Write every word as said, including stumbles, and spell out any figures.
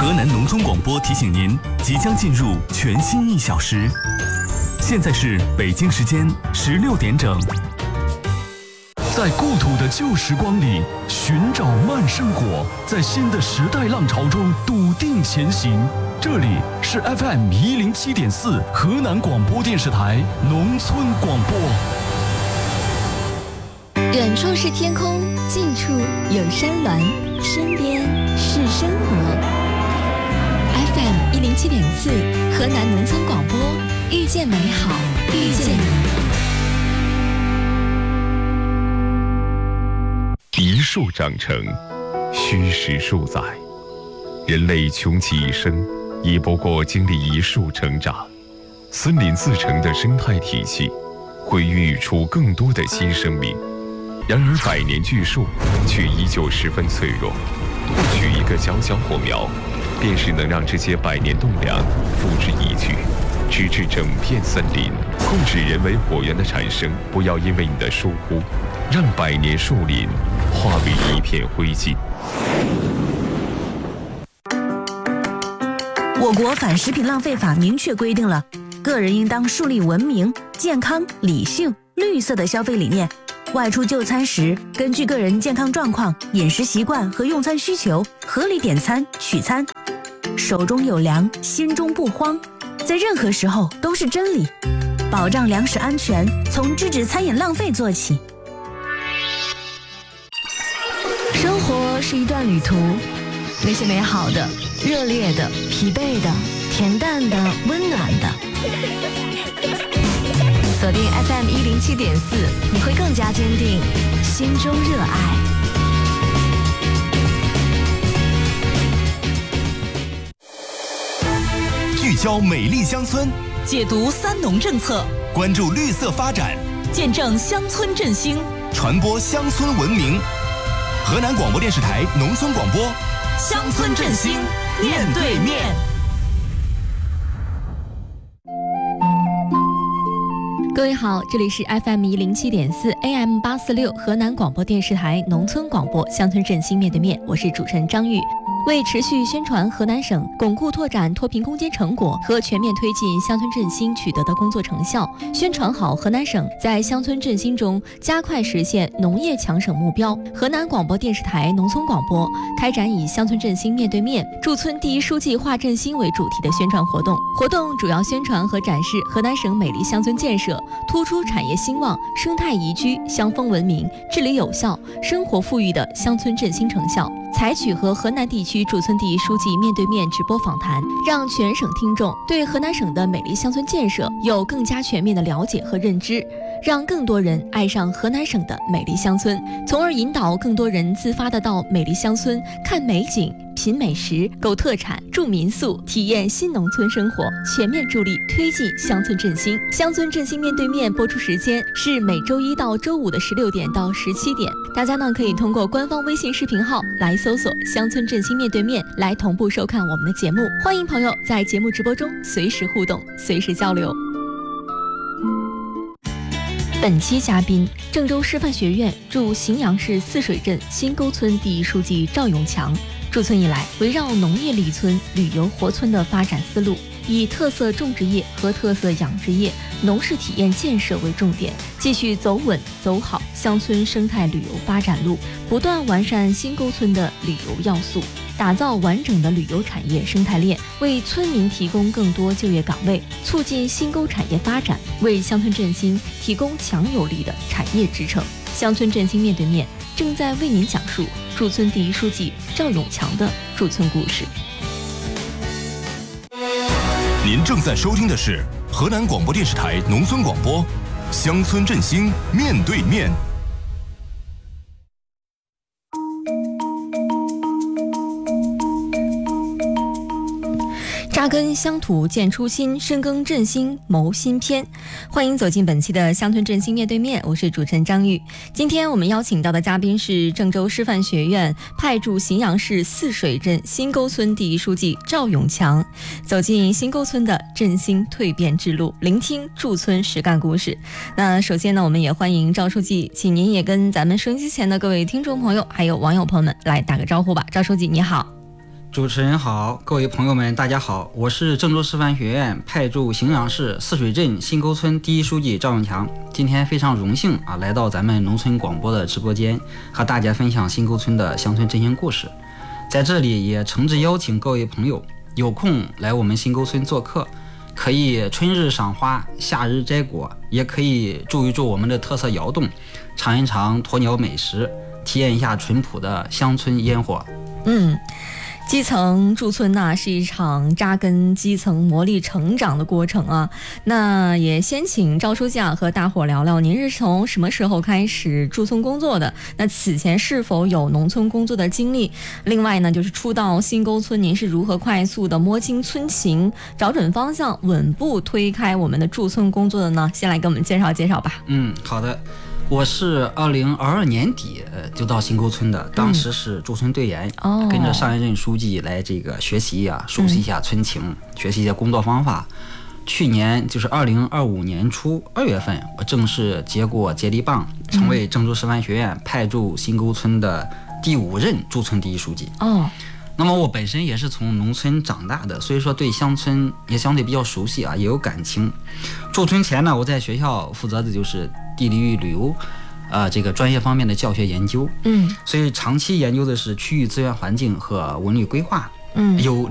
河南农村广播提醒您，即将进入全新一小时。现在是北京时间十六点整。在故土的旧时光里寻找慢生活，在新的时代浪潮中笃定前行。这里是 F M 一零七点四河南广播电视台农村广播。 远处是天空，近处有山峦，身边是生活。F M 一零七点四河南农村广播，遇见美好，遇见你。 一树长成，虚实数载。人类穷其一生，也不过经历一树成长。森林自成的生态体系，会孕育出更多的新生命。然而百年巨树却依旧十分脆弱，不取一个小小火苗，便是能让这些百年栋梁付之一炬，直至整片森林。控制人为火源的产生，不要因为你的疏忽，让百年树林化为一片灰烬。 我国反食品浪费法明确规定了，个人应当树立文明、健康、理性、绿色的消费理念。外出就餐时，根据个人健康状况、饮食习惯和用餐需求，合理点餐取餐。手中有粮，心中不慌，在任何时候都是真理。保障粮食安全，从制止餐饮浪费做起。 生活是一段旅途，那些美好的、热烈的、疲惫的、恬淡的、温暖的。锁定 F M 一零七点四，你会更加坚定心中热爱。 聚焦美丽乡村， 解读三农政策， 关注绿色发展， 见证乡村振兴， 传播乡村文明。河南广播电视台农村广播， 乡村振兴面对面。 各位好，这里是 F M 一零七点四 A M 八四六河南广播电视台农村广播乡村振兴面对面，我是主持人张玉。为持续宣传河南省巩固拓展脱贫攻坚成果和全面推进乡村振兴取得的工作成效，宣传好河南省在乡村振兴中加快实现农业强省目标，河南广播电视台农村广播开展以乡村振兴面对面、驻村第一书记话振兴为主题的宣传活动。活动主要宣传和展示河南省美丽乡村建设，突出产业兴旺、生态宜居、乡风文明、治理有效、生活富裕的乡村振兴成效。采取和河南地区驻村第一书记面对面直播访谈，让全省听众对河南省的美丽乡村建设有更加全面的了解和认知，让更多人爱上河南省的美丽乡村，从而引导更多人自发的到美丽乡村看美景、品美食、购特产、住民宿，体验新农村生活，全面助力推进乡村振兴。乡村振兴面对面播出时间是每周一到周五的十六点到十七点，大家呢可以通过官方微信视频号来搜索乡村振兴面对面来同步收看我们的节目。欢迎朋友在节目直播中随时互动，随时交流。本期嘉宾，郑州师范学院驻荥阳市泗水镇新沟村第一书记赵永强。驻村以来，围绕农业立村、旅游活村的发展思路，以特色种植业和特色养殖业、农事体验建设为重点，继续走稳走好乡村生态旅游发展路，不断完善新沟村的旅游要素，打造完整的旅游产业生态链，为村民提供更多就业岗位，促进新沟产业发展，为乡村振兴提供强有力的产业支撑。乡村振兴面对面正在为您讲述驻村第一书记赵永强的驻村故事。 您正在收听的是河南广播电视台农村广播，乡村振兴面对面。 扎根乡土建初心，深耕振兴谋新篇。欢迎走进本期的乡村振兴面对面，我是主持人张玉。今天我们邀请到的嘉宾是郑州师范学院派驻荥阳市泗水镇新沟村第一书记赵永强，走进新沟村的振兴蜕变之路，聆听驻村实干故事。那首先呢，我们也欢迎赵书记，请您也跟咱们收音机前的各位听众朋友还有网友朋友们来打个招呼吧。赵书记你好。 主持人好，各位朋友们大家好，我是郑州师范学院派驻荥阳市泗水镇新沟村第一书记赵永强。今天非常荣幸啊，来到咱们农村广播的直播间，和大家分享新沟村的乡村振兴故事。在这里也诚挚邀请各位朋友有空来我们新沟村做客，可以春日赏花，夏日摘果，也可以住一住我们的特色窑洞，尝一尝鸵鸟美食，体验一下淳朴的乡村烟火。 嗯，基层驻村呢、啊、是一场扎根基层、磨砺成长的过程啊。那也先请赵书记啊和大伙聊聊，您是从什么时候开始驻村工作的？那此前是否有农村工作的经历？另外呢，就是初到新沟村，您是如何快速的摸清村情，找准方向，稳步推开我们的驻村工作的呢？先来给我们介绍介绍吧。 嗯，好的。我是二零二二年底呃就到新沟村的，当时是驻村队员， 嗯、 跟着上一任书记来这个学习啊，熟悉一下村情，嗯、学习一些工作方法。去年就是二零二五年初二月份，我正式接过接力棒，成为郑州师范学院派驻新沟村的第五任驻村第一书记。 哦。 那么我本身也是从农村长大的，所以说对乡村也相对比较熟悉啊，也有感情。驻村前呢，我在学校负责的就是地理与旅游，呃，这个专业方面的教学研究， 嗯， 所以长期研究的是区域资源环境和文旅规划， 嗯， 有